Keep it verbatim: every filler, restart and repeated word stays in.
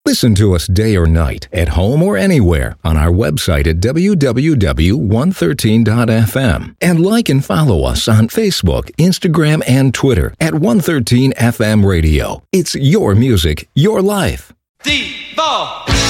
Listen to us day or night, at home or anywhere, on our website at w w w dot one thirteen dot f m. And like and follow us on Facebook, Instagram, and Twitter at one thirteen F M Radio. It's your music, your life. D-Ball.